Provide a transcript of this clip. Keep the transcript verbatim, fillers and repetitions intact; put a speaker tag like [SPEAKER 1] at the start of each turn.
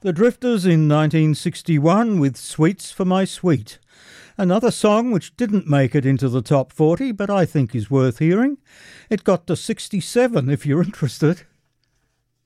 [SPEAKER 1] The Drifters in nineteen sixty-one with Sweets for My Sweet. Another song which didn't make it into the top forty, but I think is worth hearing. It got to sixty-seven if you're interested.